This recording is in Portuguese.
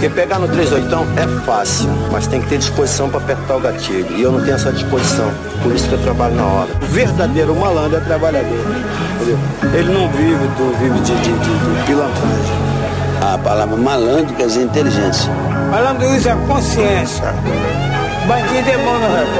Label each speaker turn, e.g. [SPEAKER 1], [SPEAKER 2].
[SPEAKER 1] Porque pegar no 38 é fácil, mas tem que ter disposição para apertar o gatilho. E eu não tenho essa disposição, por isso que eu trabalho na hora. O verdadeiro malandro é trabalhador, entendeu? Ele não vive de pilantragem.
[SPEAKER 2] A palavra malandro quer dizer inteligência.
[SPEAKER 3] Malandro usa consciência. Bandido é mão no